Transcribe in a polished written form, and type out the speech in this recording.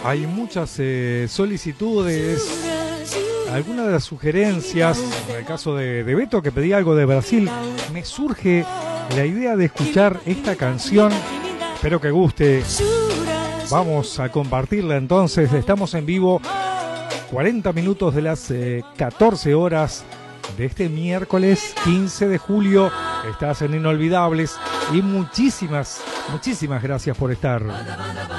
Hay muchas solicitudes, algunas de las sugerencias. En el caso de Beto, que pedía algo de Brasil, me surge la idea de escuchar esta canción. Espero que guste. Vamos a compartirla entonces. Estamos en vivo, 40 minutos de las 14 horas de este miércoles 15 de julio. Estás en Inolvidables y muchísimas gracias por estar.